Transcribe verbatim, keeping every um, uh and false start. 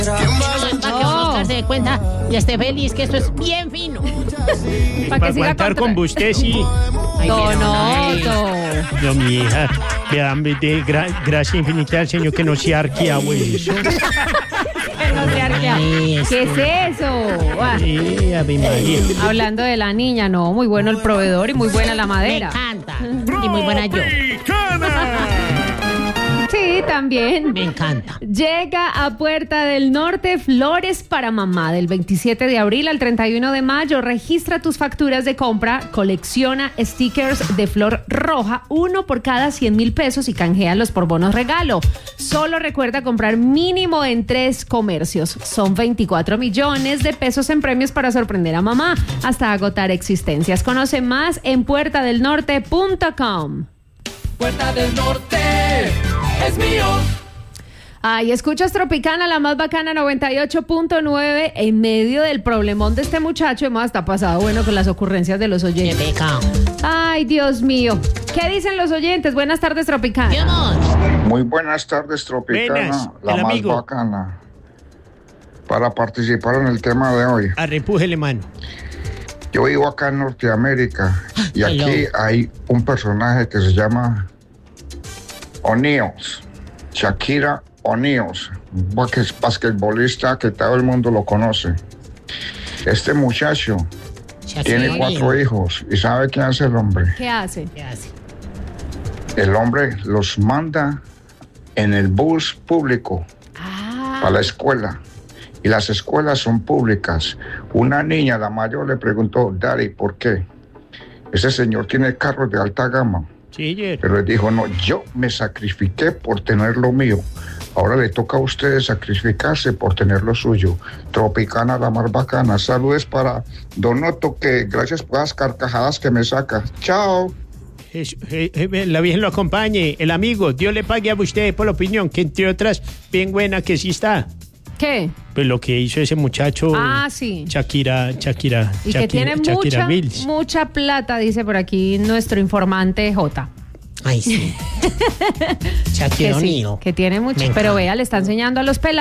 Para que uno se dé cuenta y esté feliz que esto es bien fino. Para que siga aguantar con usted, sí. No, no, no. No, mi hija. Vean, de gra gracias infinita al Señor que no se ha arqueado eso. No se arquea. ¿Qué es eso? Ah. Sí, Ave María. Hablando de la niña, no, muy bueno el proveedor y muy buena la madera. Me encanta. Y muy buena yo. Sí, también. Me encanta. Llega a Puerta del Norte Flores para Mamá del veintisiete de abril al treinta y uno de mayo. Registra tus facturas de compra, colecciona stickers de flor roja, uno por cada cien mil pesos y canjealos por bonos regalo. Solo recuerda comprar mínimo en tres comercios. Son veinticuatro millones de pesos en premios para sorprender a mamá hasta agotar existencias. Conoce más en puerta del norte punto com. Puerta del Norte es mío. Ay, escuchas Tropicana, la más bacana, noventa y ocho punto nueve. En medio del problemón de este muchacho, hemos hasta pasado bueno con las ocurrencias de los oyentes. Qué pecado. Ay, Dios mío. ¿Qué dicen los oyentes? Buenas tardes, Tropicana. Dios. Muy buenas tardes, Tropicana, Buenas, la el más amigo. bacana. Para participar en el tema de hoy. Arrempújele mano. Yo vivo acá en Norteamérica y aquí Hello. hay un personaje que se llama O'Neals, Shakira O'Neals, un basque- basquetbolista que todo el mundo lo conoce. Este muchacho tiene cuatro hijos y ¿sabe qué hace el hombre? ¿Qué hace? ¿Qué hace? El hombre los manda en el bus público Ah, a la escuela. Y las escuelas son públicas. Una niña, la mayor, le preguntó, Daddy, ¿por qué? Ese señor tiene carros de alta gama. Sí, Jer. Pero él dijo, no, yo me sacrifiqué por tener lo mío. Ahora le toca a ustedes sacrificarse por tener lo suyo. Tropicana, la más bacana. Saludos para Don Otto, que gracias por las carcajadas que me saca. Chao. Eso, eh, eh, la Virgen lo acompañe. El amigo, Dios le pague a usted por la opinión, que entre otras, bien buena que sí está. ¿qué? Pues lo que hizo ese muchacho. Ah, sí. Shakira, Shakira. Y Shakira, que tiene Shakira mucha, Mills. mucha plata, dice por aquí nuestro informante J. Ay, sí. Que, Shakira sí, O'Neal. que tiene mucho. Me Pero encanta. vea, le está enseñando a los pelados.